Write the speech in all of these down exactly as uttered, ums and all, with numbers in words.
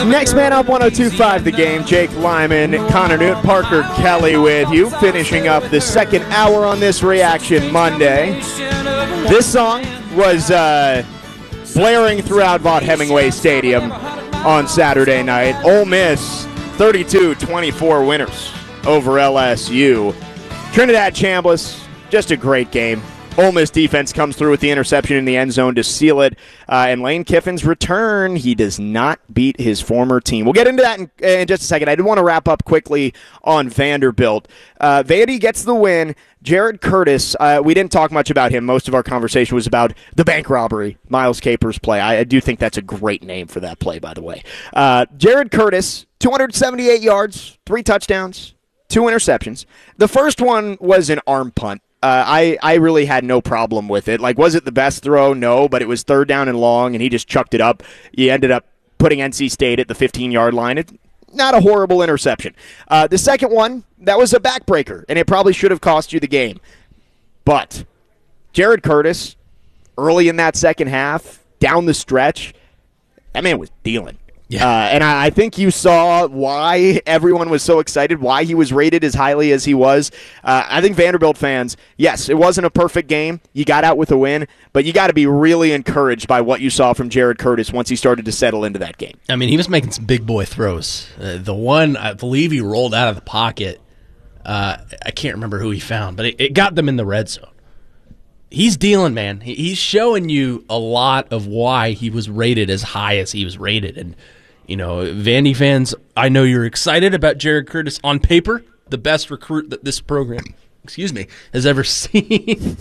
Next man up, one oh two point five The Game. Jake Lyman, Connor Newt, Parker Kelly with you, finishing up the second hour on this Reaction Monday. This song was uh, blaring throughout Vaught Hemingway Stadium on Saturday night. Ole Miss, thirty-two twenty-four winners over L S U. Trinidad Chambliss, just a great game. Ole Miss defense comes through with the interception in the end zone to seal it. Uh, and Lane Kiffin's return, he does not beat his former team. We'll get into that in, in just a second. I did want to wrap up quickly on Vanderbilt. Uh, Vandy gets the win. Jared Curtis, uh, we didn't talk much about him. Most of our conversation was about the bank robbery, Miles Capers play. I, I do think that's a great name for that play, by the way. Uh, Jared Curtis, two hundred seventy-eight yards, three touchdowns, two interceptions. The first one was an arm punt. Uh, I, I really had no problem with it. Like, was it the best throw? No, but it was third down and long, and he just chucked it up. He ended up putting N C State at the fifteen-yard line. It, not a horrible interception. Uh, the second one, that was a backbreaker, and it probably should have cost you the game. But Jared Curtis, early in that second half, down the stretch, that man was dealing. Yeah. Uh, and I, I think you saw why everyone was so excited, why he was rated as highly as he was. Uh, I think Vanderbilt fans, yes, it wasn't a perfect game. You got out with a win, but you got to be really encouraged by what you saw from Jared Curtis once he started to settle into that game. I mean, he was making some big boy throws. Uh, the one, I believe he rolled out of the pocket. Uh, I can't remember who he found, but it, it got them in the red zone. He's dealing, man. He, he's showing you a lot of why he was rated as high as he was rated. And you know, Vandy fans, I know you're excited about Jared Curtis on paper, the best recruit that this program, excuse me, has ever seen.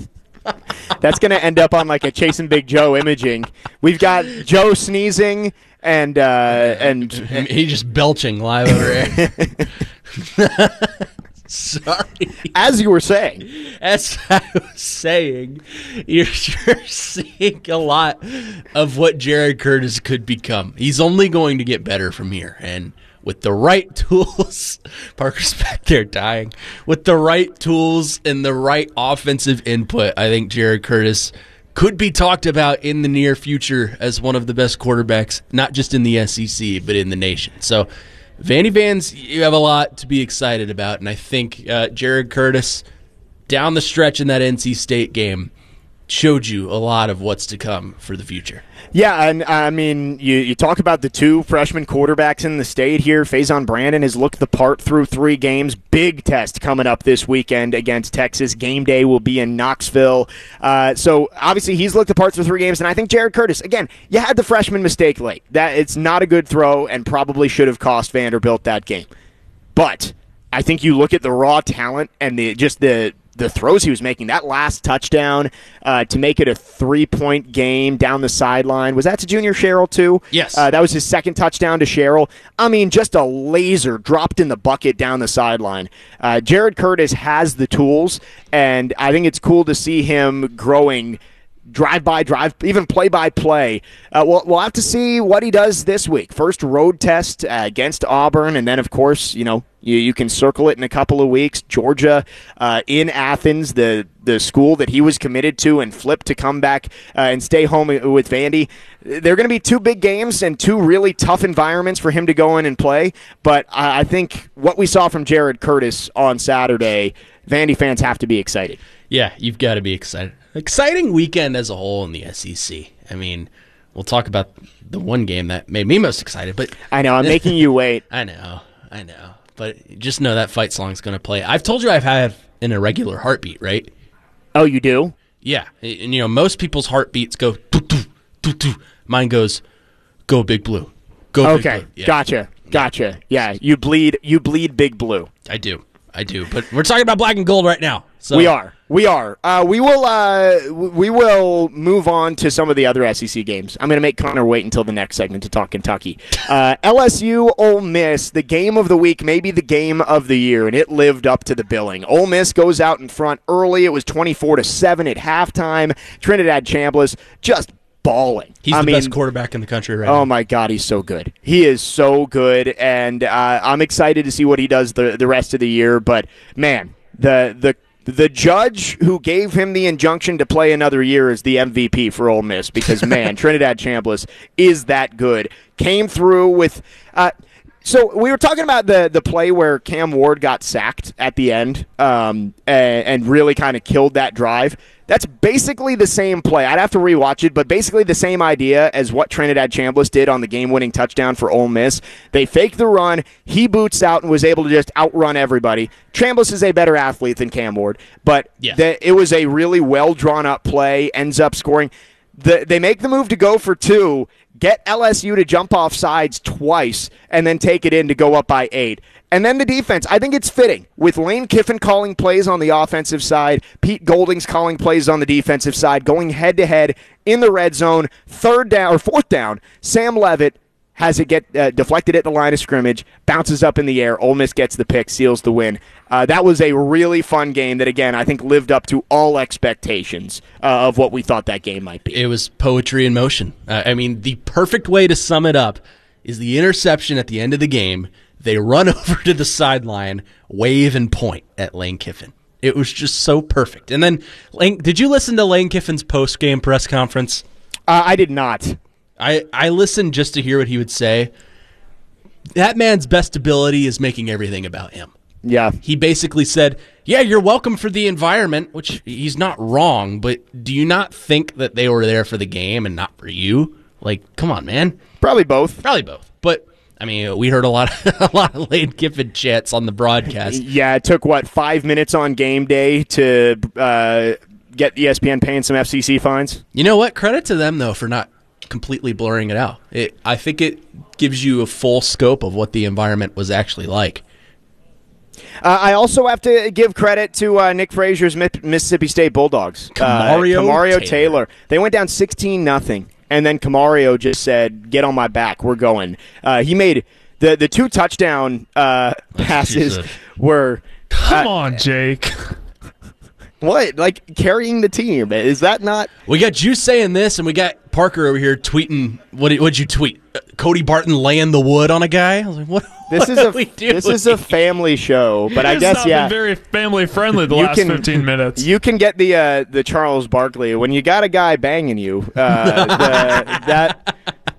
That's going to end up on like a Chasing Big Joe imaging. We've got Joe sneezing and uh, and he just belching live over here. Sorry. As you were saying. As I was saying, you're, you're seeing a lot of what Jared Curtis could become. He's only going to get better from here. And with the right tools, Parker's back there dying. With the right tools and the right offensive input, I think Jared Curtis could be talked about in the near future as one of the best quarterbacks, not just in the S E C, but in the nation. So, Vandy fans, you have a lot to be excited about, and I think uh, Jared Curtis, down the stretch in that N C State game, showed you a lot of what's to come for the future. Yeah, and I mean, you, you talk about the two freshman quarterbacks in the state here. Faison Brandon has looked the part through three games. Big test coming up this weekend against Texas. Game day will be in Knoxville. Uh, so, obviously, he's looked the part through three games, and I think Jared Curtis, again, you had the freshman mistake late. That it's not a good throw and probably should have cost Vanderbilt that game. But I think you look at the raw talent and the just the the throws he was making, that last touchdown uh, to make it a three-point game down the sideline. Was that to Junior Sherrill, too? Yes. Uh, that was his second touchdown to Sherrill. I mean, just a laser dropped in the bucket down the sideline. Uh, Jared Curtis has the tools, and I think it's cool to see him growing drive-by, drive, even play-by-play. Uh, we'll, we'll have to see what he does this week. First road test uh, against Auburn, and then, of course, you know, you, you can circle it in a couple of weeks. Georgia uh, in Athens, the, the school that he was committed to and flipped to come back uh, and stay home with Vandy. They're going to be two big games and two really tough environments for him to go in and play, but I, I think what we saw from Jared Curtis on Saturday, Vandy fans have to be excited. Yeah, you've got to be excited. Exciting weekend as a whole in the S E C. I mean, we'll talk about the one game that made me most excited. But I know, I'm making you wait. I know, I know. But just know that fight song's going to play. I've told you I've had an irregular heartbeat, right? Oh, you do? Yeah. And, you know, most people's heartbeats go, doo, doo, doo, doo. Mine goes, go Big Blue. Go okay, Big Blue. Yeah. Gotcha, gotcha. Yeah, you bleed, you bleed Big Blue. I do, I do. But we're talking about black and gold right now. So. We are. We are. Uh, we will. Uh, we will move on to some of the other S E C games. I'm going to make Connor wait until the next segment to talk Kentucky. Uh, L S U, Ole Miss, the game of the week, maybe the game of the year, and it lived up to the billing. Ole Miss goes out in front early. It was twenty-four to seven at halftime. Trinidad Chambliss just balling. He's I the mean, best quarterback in the country right oh now. Oh, my God, he's so good. He is so good, and uh, I'm excited to see what he does the, the rest of the year. But, man, the the The judge who gave him the injunction to play another year is the M V P for Ole Miss because, man, Trinidad Chambliss is that good. Came through with uh, – so we were talking about the, the play where Cam Ward got sacked at the end um, and, and really kind of killed that drive. That's basically the same play. I'd have to rewatch it, but basically the same idea as what Trinidad Chambliss did on the game-winning touchdown for Ole Miss. They faked the run. He boots out and was able to just outrun everybody. Chambliss is a better athlete than Cam Ward, but yeah. the, it was a really well-drawn-up play, ends up scoring. The, they make the move to go for two, get L S U to jump off sides twice, and then take it in to go up by eight. And then the defense, I think it's fitting. With Lane Kiffin calling plays on the offensive side, Pete Golding's calling plays on the defensive side, going head-to-head in the red zone, third down or fourth down, Sam Levitt has it get uh, deflected at the line of scrimmage, bounces up in the air, Ole Miss gets the pick, seals the win. Uh, that was a really fun game that, again, I think lived up to all expectations uh, of what we thought that game might be. It was poetry in motion. Uh, I mean, the perfect way to sum it up is the interception at the end of the game. They run over to the sideline, wave and point at Lane Kiffin. It was just so perfect. And then, Lane, did you listen to Lane Kiffin's post-game press conference? Uh, I did not. I, I listened just to hear what he would say. That man's best ability is making everything about him. Yeah. He basically said, yeah, you're welcome for the environment, which he's not wrong, but do you not think that they were there for the game and not for you? Like, come on, man. Probably both. Probably both. But, I mean, we heard a lot of, a lot of Lane Kiffin chants on the broadcast. Yeah, it took, what, five minutes on game day to uh, get E S P N paying some F C C fines? You know what? Credit to them, though, for not completely blurring it out. It, I think it gives you a full scope of what the environment was actually like. Uh, I also have to give credit to uh, Nick Frazier's Mississippi State Bulldogs. Kamario, uh, Kamario Taylor. Taylor. They went down sixteen nothing, and then Kamario just said, get on my back, we're going. Uh, he made the, the two touchdown uh, passes Jesus. were... Come uh, on, Jake. What? Like, carrying the team. Is that not... We got you saying this, and we got Parker over here tweeting. What did what'd you tweet? Uh, Cody Barton laying the wood on a guy? I was like, what? This what is are a we doing? this is a family show, but I It's guess not yeah, been very family friendly the You last can- fifteen minutes. you can get the uh, the Charles Barkley when you got a guy banging you. Uh, the, that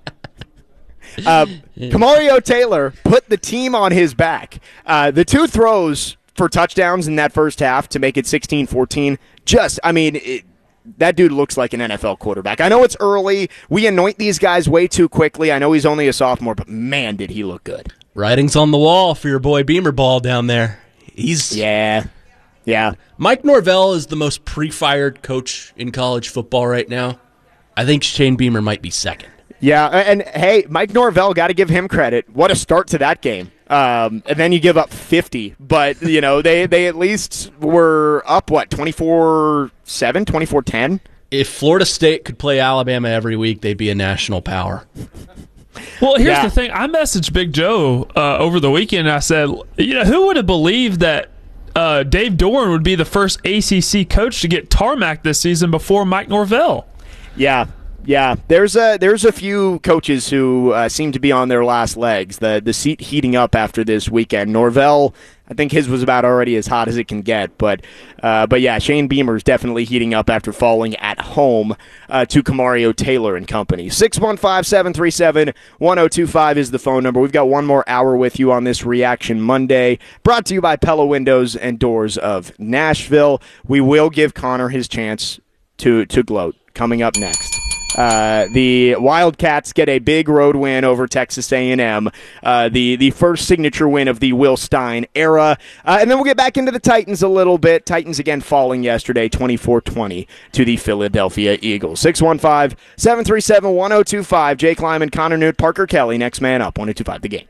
uh, Kamario Taylor put the team on his back. Uh, the two throws for touchdowns in that first half to make it sixteen fourteen. Just, I mean. It, That dude looks like an N F L quarterback. I know it's early. We anoint these guys way too quickly. I know he's only a sophomore, but man, did he look good. Writing's on the wall for your boy Beamer Ball down there. He's Yeah. Yeah. Mike Norvell is the most pre-fired coach in college football right now. I think Shane Beamer might be second. Yeah, and hey, Mike Norvell, got to give him credit. What a start to that game. Um, and then you give up fifty. But, you know, they, they at least were up, what, twenty-four seven, twenty-four ten? If Florida State could play Alabama every week, they'd be a national power. Well, here's Yeah. the thing. I messaged Big Joe uh, over the weekend. And I said, you know, who would have believed that uh, Dave Doran would be the first A C C coach to get tarmac this season before Mike Norvell? Yeah. Yeah, there's a there's a few coaches who uh, seem to be on their last legs. The the seat heating up after this weekend. Norvell, I think his was about already as hot as it can get. But uh, but yeah, Shane Beamer's definitely heating up after falling at home uh, to Kamario Taylor and company. six one five, seven three seven, one oh two five is the phone number. We've got one more hour with you on this Reaction Monday, brought to you by Pella Windows and Doors of Nashville. We will give Connor his chance to to gloat coming up next. Uh, the Wildcats get a big road win over Texas A and M, uh, the, the first signature win of the Will Stein era. Uh, and then we'll get back into the Titans a little bit. Titans again falling yesterday twenty-four twenty to the Philadelphia Eagles. six one five, seven three seven, one oh two five. Jake Lyman, Connor Newt, Parker Kelly. Next man up, one oh two five The Game.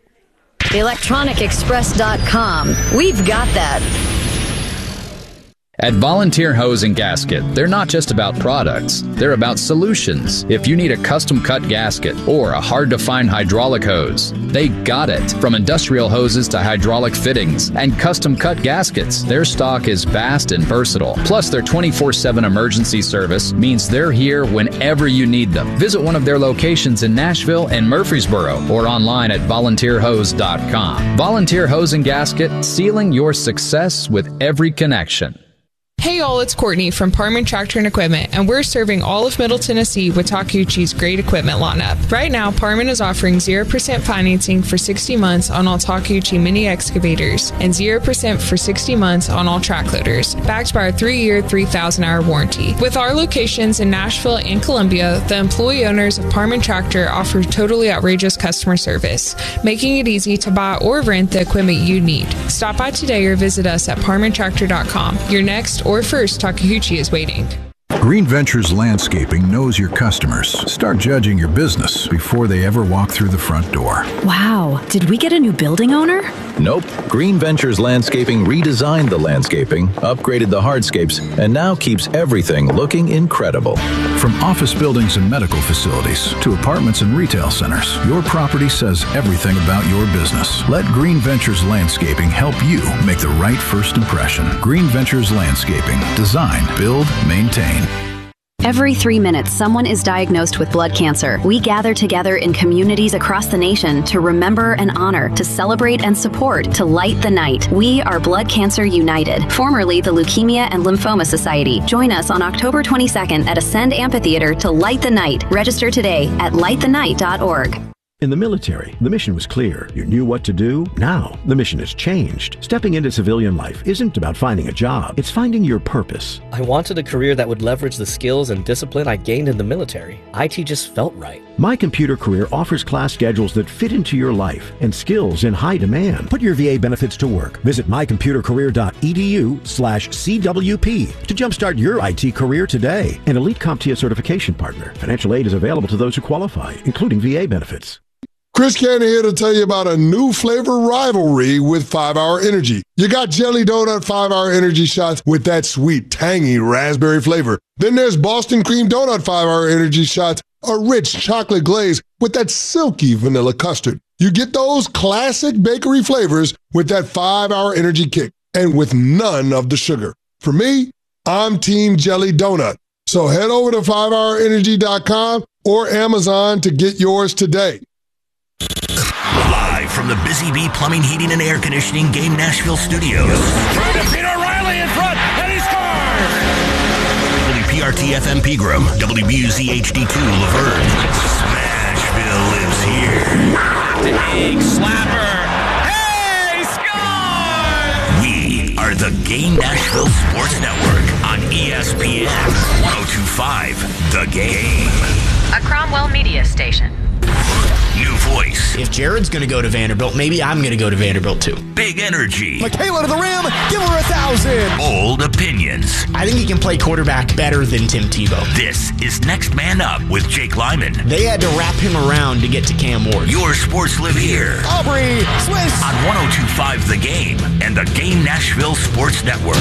electronic express dot com. We've got that. At Volunteer Hose and Gasket, they're not just about products, they're about solutions. If you need a custom-cut gasket or a hard-to-find hydraulic hose, they got it. From industrial hoses to hydraulic fittings and custom-cut gaskets, their stock is vast and versatile. Plus, their twenty-four seven emergency service means they're here whenever you need them. Visit one of their locations in Nashville and Murfreesboro or online at volunteer hose dot com. Volunteer Hose and Gasket, sealing your success with every connection. Hey all, it's Courtney from Parman Tractor and Equipment, and we're serving all of Middle Tennessee with Takeuchi's great equipment lineup. Right now, Parman is offering zero percent financing for sixty months on all Takeuchi mini excavators and zero percent for sixty months on all track loaders, backed by our three-year, three thousand hour warranty. With our locations in Nashville and Columbia, the employee owners of Parman Tractor offer totally outrageous customer service, making it easy to buy or rent the equipment you need. Stop by today or visit us at parman tractor dot com. Your next or first Takeuchi is waiting. Green Ventures Landscaping knows your customers. Start judging your business before they ever walk through the front door. Wow, did we get a new building owner? Nope. Green Ventures Landscaping redesigned the landscaping, upgraded the hardscapes, and now keeps everything looking incredible. From office buildings and medical facilities to apartments and retail centers, your property says everything about your business. Let Green Ventures Landscaping help you make the right first impression. Green Ventures Landscaping. Design, build, maintain. Every three minutes, someone is diagnosed with blood cancer. We gather together in communities across the nation to remember and honor, to celebrate and support, to light the night. We are Blood Cancer United, formerly the Leukemia and Lymphoma Society. Join us on October twenty-second at Ascend Amphitheater to light the night. Register today at light the night dot org. In the military, the mission was clear. You knew what to do. Now, the mission has changed. Stepping into civilian life isn't about finding a job. It's finding your purpose. I wanted a career that would leverage the skills and discipline I gained in the military. I T just felt right. My Computer Career offers class schedules that fit into your life and skills in high demand. Put your V A benefits to work. Visit my computer career dot e d u slash C W P to jumpstart your I T career today. An Elite CompTIA certification partner. Financial aid is available to those who qualify, including V A benefits. Chris Cannon here to tell you about a new flavor rivalry with five hour Energy. You got Jelly Donut five hour Energy shots with that sweet, tangy raspberry flavor. Then there's Boston Cream Donut five hour Energy shots, a rich chocolate glaze with that silky vanilla custard. You get those classic bakery flavors with that five hour Energy kick and with none of the sugar. For me, I'm Team Jelly Donut. So head over to five hour energy dot com or Amazon to get yours today. Live from the Busy Bee Plumbing, Heating, and Air Conditioning Game Nashville studios. Trying to beat O'Reilly in front, and he scores! W P R T F M Pegram, W B U Z H D two Laverne. Smashville lives here. Big slapper. Hey, score! We are the Game Nashville Sports Network on E S P N one oh two point five The Game. A Cromwell media station. New voice. If Jared's going to go to Vanderbilt, maybe I'm going to go to Vanderbilt too. Big energy. Michaela to the rim. Give her a thousand. Bold opinions. I think he can play quarterback better than Tim Tebow. This is Next Man Up with Jake Lyman. They had to wrap him around to get to Cam Ward. Your sports live here. Aubrey Swiss. On one oh two point five The Game and the Game Nashville Sports Network.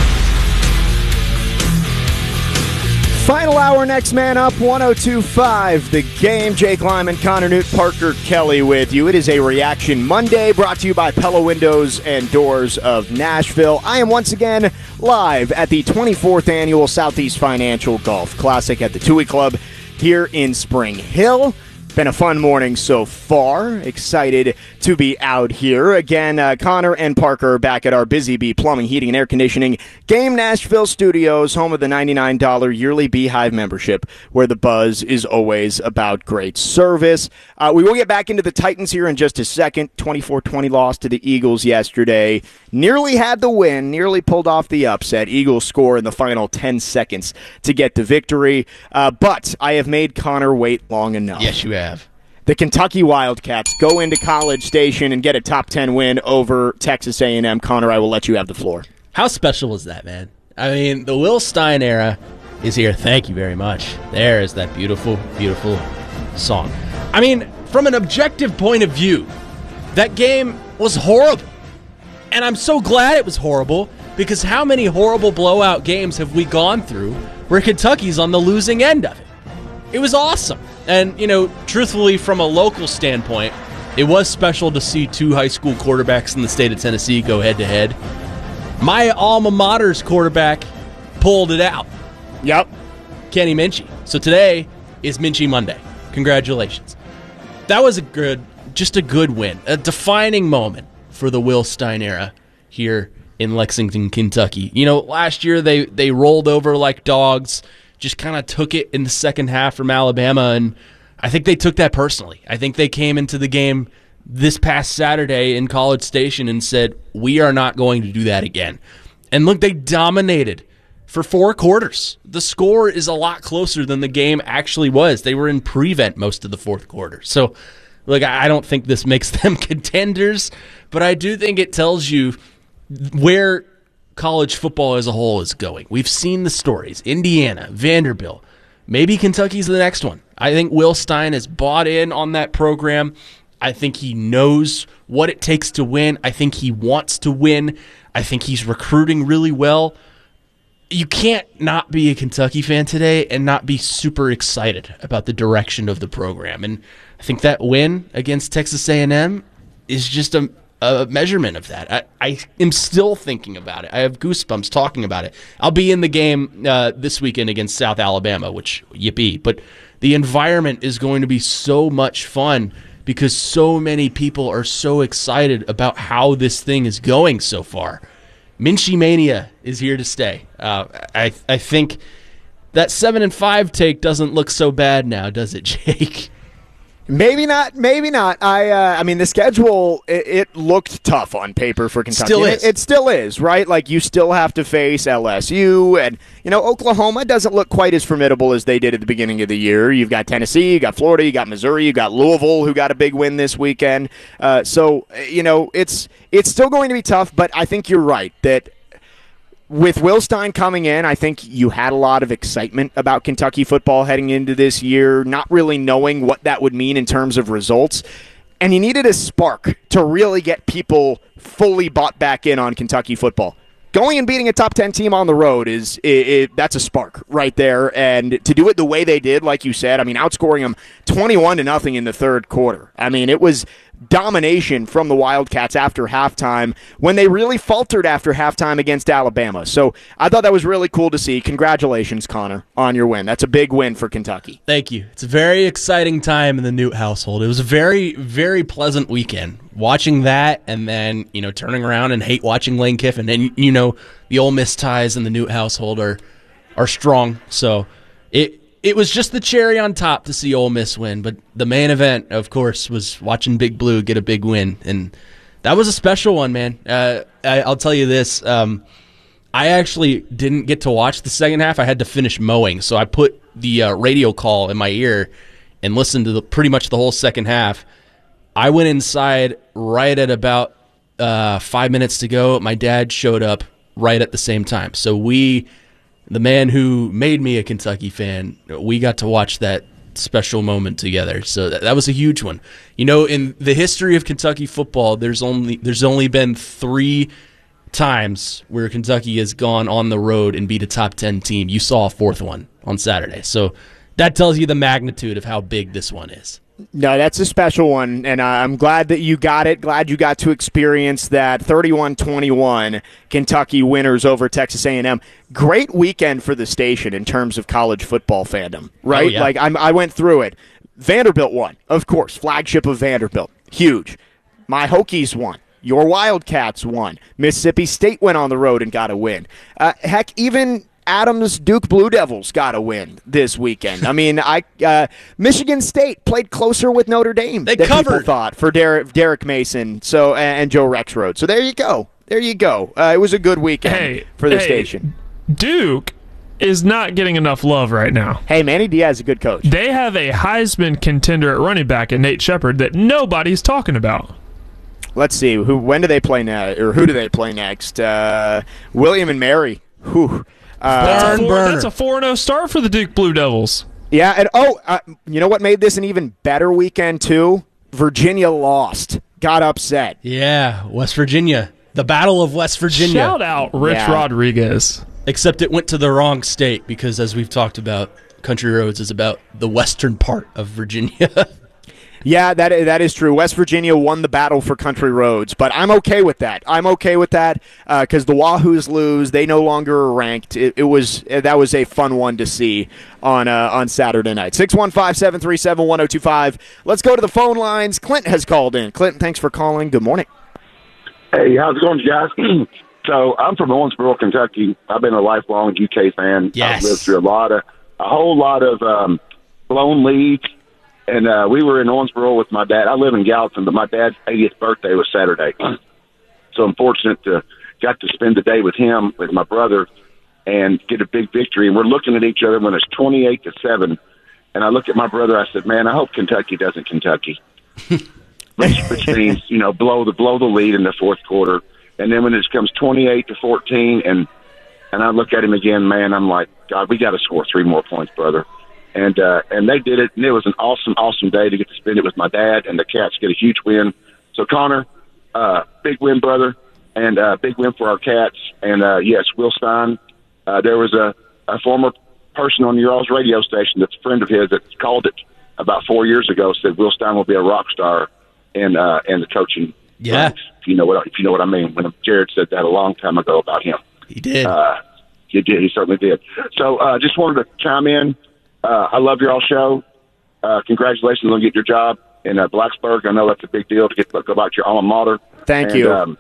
Final hour, Next Man Up, one oh two point five The Game. Jake Lyman, Connor Newt, Parker Kelly with you. It is a Reaction Monday brought to you by Pella Windows and Doors of Nashville. I am once again live at the twenty-fourth Annual Southeast Financial Golf Classic at the Tui Club here in Spring Hill. Been a fun morning so far. Excited to be out here. Again, uh, Connor and Parker are back at our Busy Bee Plumbing, Heating, and Air Conditioning Game Nashville Studios, home of the ninety-nine dollars yearly Beehive membership, where the buzz is always about great service. Uh, we will get back into the Titans here in just a second. twenty-four twenty loss to the Eagles yesterday. Nearly had the win, nearly pulled off the upset. Eagles score in the final ten seconds to get the victory. Uh, but I have made Connor wait long enough. Yes, you have. The Kentucky Wildcats go into College Station and get a top ten win over Texas A and M. Connor, I will let you have the floor. How special was that, man? I mean, the Will Stein era is here. Thank you very much. There is that beautiful, beautiful song. I mean, from an objective point of view, that game was horrible. And I'm so glad it was horrible Because how many horrible blowout games have we gone through where Kentucky's on the losing end of it? It was awesome. And, you know, truthfully, from a local standpoint, it was special to see two high school quarterbacks in the state of Tennessee go head-to-head. My alma mater's quarterback pulled it out. Yep. Kenny Minchie. So today is Minchie Monday. Congratulations. That was a good, just a good win. A defining moment for the Will Stein era here in Lexington, Kentucky. You know, last year they, they rolled over like dogs, just kind of took it in the second half from Alabama, and I think they took that personally. I think they came into the game this past Saturday in College Station and said, we are not going to do that again. And look, they dominated for four quarters. The score is a lot closer than the game actually was. They were in prevent most of the fourth quarter. So, look, I don't think this makes them contenders, but I do think it tells you where college football as a whole is going. We've seen the stories. Indiana, Vanderbilt, maybe Kentucky's the next one. I think Will Stein has bought in on that program. I think he knows what it takes to win. I think he wants to win. I think he's recruiting really well. You can't not be a Kentucky fan today and not be super excited about the direction of the program. And I think that win against Texas A and M is just a a measurement of that. I, I am still thinking about it. I have goosebumps talking about it. I'll be in the game uh, this weekend against South Alabama, which yippee. But the environment is going to be so much fun because so many people are so excited about how this thing is going so far. Minchie Mania is here to stay. Uh, I I think that seven and five take doesn't look so bad now, does it, Jake? Maybe not. Maybe not. I. Uh, I mean, the schedule it, it looked tough on paper for Kentucky. Still is. It, it still is, right? Like you still have to face L S U, and you know Oklahoma doesn't look quite as formidable as they did at the beginning of the year. You've got Tennessee, you got Florida, you got Missouri, you got Louisville, who got a big win this weekend. Uh, so you know it's it's still going to be tough, but I think you're right that. With Will Stein coming in, I think you had a lot of excitement about Kentucky football heading into this year, not really knowing what that would mean in terms of results. And you needed a spark to really get people fully bought back in on Kentucky football. Going and beating a top ten team on the road, is it, it, that's a spark right there. And to do it the way they did, like you said, I mean, outscoring them twenty-one to nothing in the third quarter. I mean, it was domination from the Wildcats after halftime when they really faltered after halftime against Alabama. So I thought that was really cool to see. Congratulations, Connor, on your win. That's a big win for Kentucky. Thank you. It's a very exciting time in the Newt household. It was a very, very pleasant weekend. Watching that and then, you know, turning around and hate watching Lane Kiffin. And, you know, the Ole Miss ties in the Newt household are, are strong. So it It was just the cherry on top to see Ole Miss win, but the main event, of course, was watching Big Blue get a big win, and that was a special one, man. Uh, I, I'll tell you this. Um, I actually didn't get to watch the second half. I had to finish mowing, so I put the uh, radio call in my ear and listened to the, pretty much the whole second half. I went inside right at about uh, five minutes to go. My dad showed up right at the same time, so we... The man who made me a Kentucky fan, we got to watch that special moment together. So that, that was a huge one. You know, in the history of Kentucky football, there's only there's only been three times where Kentucky has gone on the road and beat a top ten team. You saw a fourth one on Saturday. So that tells you the magnitude of how big this one is. No, that's a special one, and uh, I'm glad that you got it. Glad you got to experience that thirty-one twenty-one Kentucky winners over Texas A and M. Great weekend for the station in terms of college football fandom, right? Oh, yeah. Like I'm, I went through it. Vanderbilt won, of course, flagship of Vanderbilt, huge. My Hokies won. Your Wildcats won. Mississippi State went on the road and got a win. Uh, heck, even Adams Duke Blue Devils got a win this weekend. I mean, I uh, Michigan State played closer with Notre Dame they than covered. people thought for Derek, Derek Mason so and Joe Rexrode. So there you go. There you go. Uh, it was a good weekend hey, for the hey, station. Duke is not getting enough love right now. Hey, Manny Diaz is a good coach. They have a Heisman contender at running back in Nate Shepard that nobody's talking about. Let's see. Who? When do they play next? Or who do they play next? Uh, William and Mary. Whew. Uh, that's, a four, that's a four and oh start for the Duke Blue Devils. Yeah, and oh, uh, you know what made this an even better weekend, too? Virginia lost. Got upset. Yeah, West Virginia. The Battle of West Virginia. Shout out Rich Yeah. Rodriguez. Except it went to the wrong state because, as we've talked about, Country Roads is about the western part of Virginia. Yeah, that that is true. West Virginia won the battle for country roads, but I'm okay with that. I'm okay with that because uh, the Wahoos lose. They no longer are ranked. It, it was that was a fun one to see on uh, on Saturday night. six one five, seven three seven, one oh two five. Let's go to the phone lines. Clint has called in. Clint, thanks for calling. Good morning. Hey, how's it going, guys? So I'm from Owensboro, Kentucky. I've been a lifelong U K fan. Yes. I've lived through a lot of, a whole lot of um, blown leads. And uh, we were in Owensboro with my dad. I live in Gallatin, but my dad's eightieth birthday was Saturday. So I'm fortunate to got to spend the day with him, with my brother, and get a big victory. And we're looking at each other when it's twenty-eight to seven. And I look at my brother. I said, "Man, I hope Kentucky doesn't Kentucky," which, which means you know blow the blow the lead in the fourth quarter. And then when it comes twenty-eight to fourteen, and and I look at him again, man, I'm like, God, we got to score three more points, brother. And uh, and they did it, and it was an awesome, awesome day to get to spend it with my dad, and the Cats get a huge win. So, Connor, uh, big win, brother, and uh, big win for our Cats. And, uh, yes, Will Stein, uh, there was a, a former person on your all's radio station that's a friend of his that called it about four years ago, said Will Stein will be a rock star in, uh, in the coaching Yeah. ranks, if you know what if you know what I mean. When Jared said that a long time ago about him. He did. Uh, he did. He certainly did. So, uh, just wanted to chime in. Uh, I love your all show. Uh, congratulations on getting your job in uh, Blacksburg. I know that's a big deal to get to go back to your alma mater. Thank and, you. Um,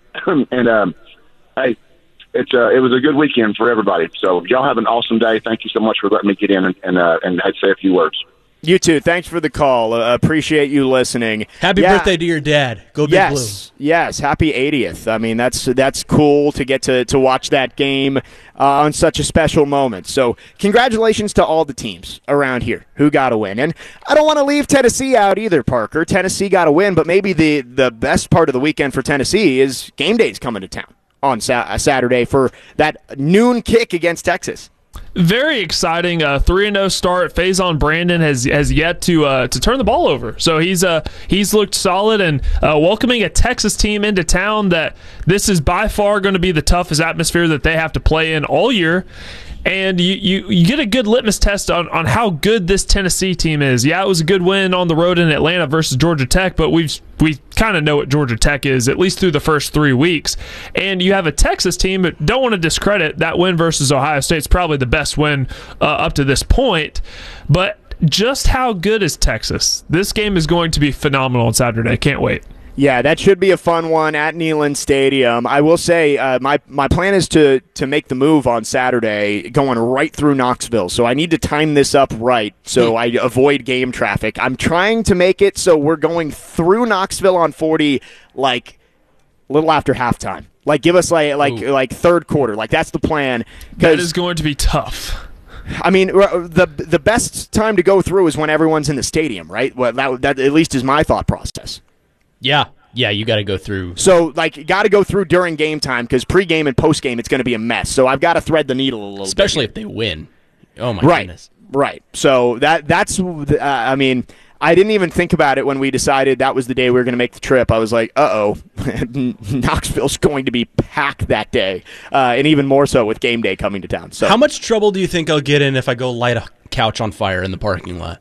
and um, hey, it's uh, it was a good weekend for everybody. So y'all have an awesome day. Thank you so much for letting me get in and and, uh, and I'd say a few words. You too. Thanks for the call. Uh, appreciate you listening. Happy Yeah. birthday to your dad. Go Big yes, Blue. Yes, happy eightieth. I mean, that's that's cool to get to, to watch that game uh, on such a special moment. So congratulations to all the teams around here who got a win. And I don't want to leave Tennessee out either, Parker. Tennessee got a win, but maybe the, the best part of the weekend for Tennessee is game day's coming to town on sa- Saturday for that noon kick against Texas. Very exciting. Uh, three and zero start. Faison Brandon has has yet to uh, to turn the ball over, so he's uh he's looked solid and uh, welcoming a Texas team into town. That this is by far going to be the toughest atmosphere that they have to play in all year. And you, you, you get a good litmus test on, on how good this Tennessee team is. Yeah, it was a good win on the road in Atlanta versus Georgia Tech, but we've we kind of know what Georgia Tech is, at least through the first three weeks. And you have a Texas team, but don't want to discredit that win versus Ohio State's probably the best win uh, up to this point. But just how good is Texas? This game is going to be phenomenal on Saturday. Can't wait. Yeah, that should be a fun one at Neyland Stadium. I will say uh, my my plan is to to make the move on Saturday, going right through Knoxville. So I need to time this up right so I avoid game traffic. I'm trying to make it so we're going through Knoxville on forty, like a little after halftime. Like give us like like Ooh. like third quarter. Like that's the plan. That is going to be tough. I mean, the the best time to go through is when everyone's in the stadium, right? Well, that that at least is my thought process. Yeah, yeah, you got to go through. So, like, got to go through during game time because pregame and postgame it's going to be a mess. So I've got to thread the needle a little Especially bit. if they win. Oh, my right, goodness. Right. So that that's, uh, I mean, I didn't even think about it when we decided that was the day we were going to make the trip. I was like, uh-oh, Knoxville's going to be packed that day, uh, and even more so with game day coming to town. So, how much trouble do you think I'll get in if I go light a couch on fire in the parking lot?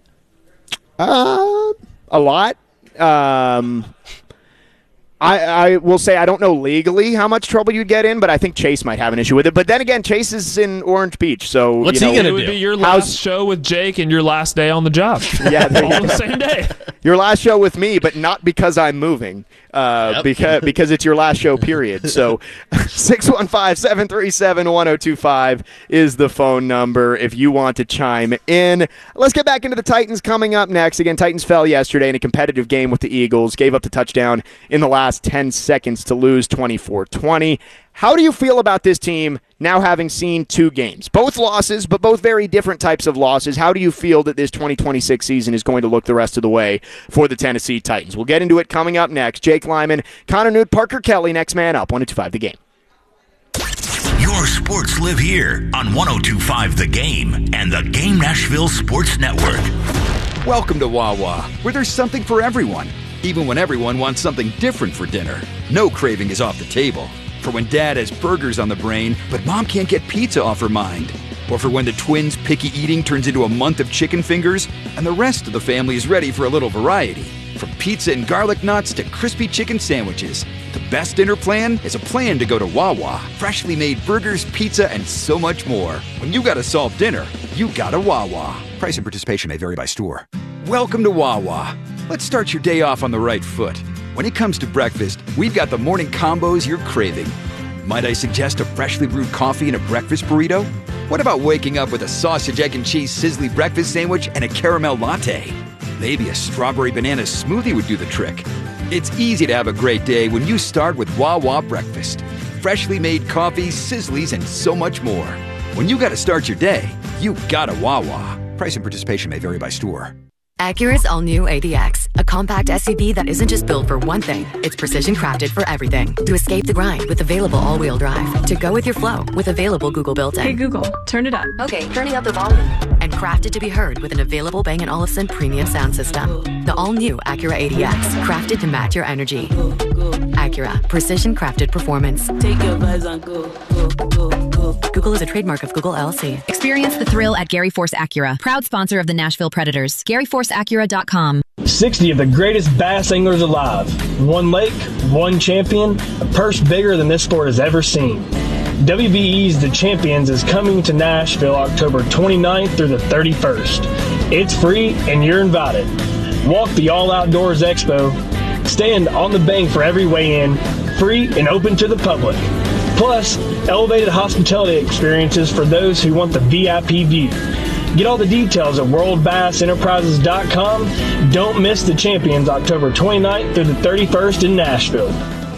Uh, a lot. Um, I, I will say I don't know legally how much trouble you'd get in, but I think Chase might have an issue with it. But then again, Chase is in Orange Beach, so what's you know, he going to do? It would be your last How's, show with Jake and your last day on the job. Yeah, all on the same day. Your last show with me, but not because I'm moving, uh, yep. because because it's your last show. Period. So six one five, seven three seven, one zero two five is the phone number if you want to chime in. Let's get back into the Titans coming up next. Again, Titans fell yesterday in a competitive game with the Eagles, gave up the touchdown in the last ten seconds to lose twenty-four twenty. How do you feel about this team now having seen two games? Both losses, but both very different types of losses. How do you feel that this twenty twenty-six season is going to look the rest of the way for the Tennessee Titans? We'll get into it coming up next. Jake Lyman, Connor Newt, Parker Kelly, next man up, one oh two five The Game. Your sports live here on one oh two five The Game and the Game Nashville Sports Network. Welcome to Wawa, where there's something for everyone. even when everyone wants something different for dinner. No craving is off the table. For when Dad has burgers on the brain, but Mom can't get pizza off her mind. Or for when the twins' picky eating turns into a month of chicken fingers, and the rest of the family is ready for a little variety. From pizza and garlic knots to crispy chicken sandwiches, the best dinner plan is a plan to go to Wawa. Freshly made burgers, pizza, and so much more. When you gotta solve dinner, you gotta Wawa. Price and participation may vary by store. Welcome to Wawa. Let's start your day off on the right foot. When it comes to breakfast, we've got the morning combos you're craving. Might I suggest a freshly brewed coffee and a breakfast burrito? What about waking up with a sausage, egg, and cheese sizzly breakfast sandwich and a caramel latte? Maybe a strawberry banana smoothie would do the trick. It's easy to have a great day when you start with Wawa breakfast. Freshly made coffee, sizzlies, and so much more. When you gotta start your day, you gotta Wawa. Price and participation may vary by store. Acura's all-new A D X, a compact S U V that isn't just built for one thing, it's precision crafted for everything. To escape the grind with available all-wheel drive. To go with your flow with available Google built-in. Hey Google, turn it up. Okay, turning up the volume. And crafted to be heard with an available Bang and Olufsen premium sound system. The all-new Acura A D X, crafted to match your energy. Acura, precision crafted performance. Take your vibes on go, go, go, go. Google is a trademark of Google L L C. Experience the thrill at Gary Force Acura, proud sponsor of the Nashville Predators. Gary Force Acura dot com. sixty of the greatest bass anglers alive. One lake, one champion, a purse bigger than this sport has ever seen. W B E's The Champions is coming to Nashville October twenty-ninth through the thirty-first. It's free and you're invited. Walk the All Outdoors Expo. Stand on the bank for every weigh-in, free and open to the public. Plus, elevated hospitality experiences for those who want the V I P view. Get all the details at world bass enterprises dot com. Don't miss The Champions October twenty-ninth through the thirty-first in Nashville.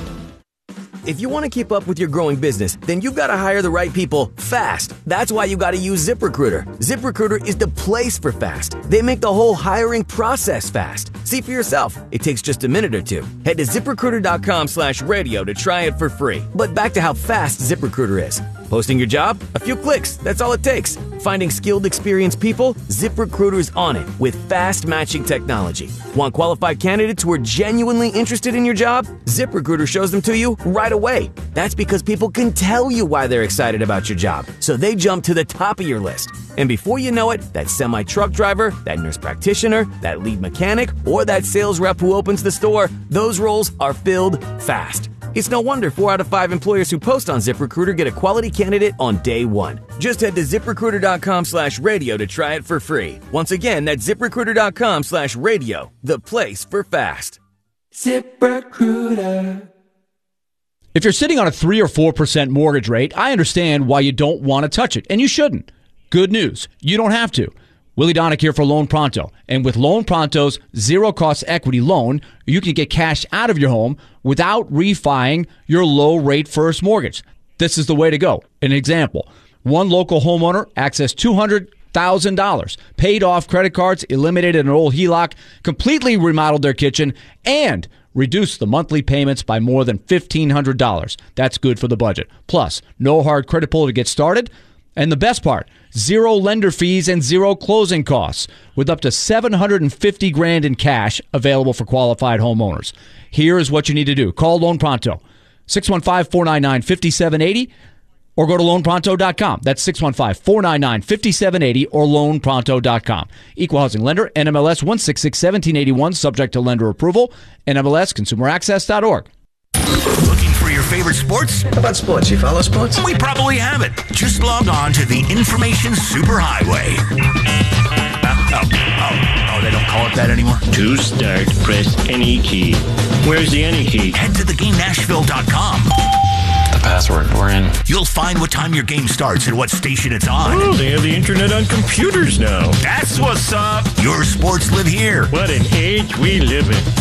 If you want to keep up with your growing business, then you've got to hire the right people fast. That's why you got to use ZipRecruiter. ZipRecruiter is the place for fast. They make the whole hiring process fast. See for yourself. It takes just a minute or two. Head to ZipRecruiter.com slash radio to try it for free. But back to how fast ZipRecruiter is. Posting your job? A few clicks. That's all it takes. Finding skilled, experienced people? ZipRecruiter's on it with fast matching technology. Want qualified candidates who are genuinely interested in your job? ZipRecruiter shows them to you right away. That's because people can tell you why they're excited about your job, so they jump to the top of your list. And before you know it, that semi-truck driver, that nurse practitioner, that lead mechanic, or that sales rep who opens the store, those roles are filled fast. It's no wonder four out of five employers who post on ZipRecruiter get a quality candidate on day one. Just head to ZipRecruiter.com slash radio to try it for free. Once again, that's ZipRecruiter.com slash radio, the place for fast. ZipRecruiter. If you're sitting on a three or four percent mortgage rate, I understand why you don't want to touch it, and you shouldn't. Good news, you don't have to. Willie Donick here for Loan Pronto. And with Loan Pronto's zero-cost equity loan, you can get cash out of your home without refining your low-rate first mortgage. This is the way to go. An example, one local homeowner accessed two hundred thousand dollars, paid off credit cards, eliminated an old H E L O C, completely remodeled their kitchen, and reduced the monthly payments by more than fifteen hundred dollars. That's good for the budget. Plus, no hard credit pull to get started. And the best part, zero lender fees and zero closing costs, with up to seven hundred fifty grand in cash available for qualified homeowners. Here is what you need to do. Call Loan Pronto, six one five, four nine nine, five seven eight zero, or go to loan pronto dot com. That's six one five, four nine nine, five seven eight zero or loan pronto dot com. Equal housing lender, N M L S one six six, one seven eight one, subject to lender approval, N M L S consumer access dot org. Looking for your favorite sports? How about sports? You follow sports? We probably have it. Just log on to the Information Superhighway. Uh, oh, oh, oh, they don't call it that anymore? To start, press any key. Where's the any key? Head to the game nashville dot com. The password. We're in. You'll find what time your game starts and what station it's on. Oh, they have the internet on computers now. That's what's up. Your sports live here. What an age we live in.